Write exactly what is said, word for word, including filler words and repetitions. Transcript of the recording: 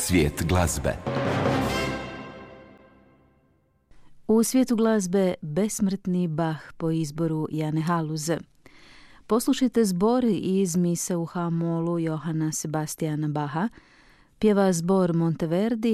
Svijet glazbe. U svijetu glazbe besmrtni Bach po izboru Jane Haluze. Poslušajte zbor iz mise u ha-molu Johana Sebastiana Bacha, pjeva zbor Monteverdi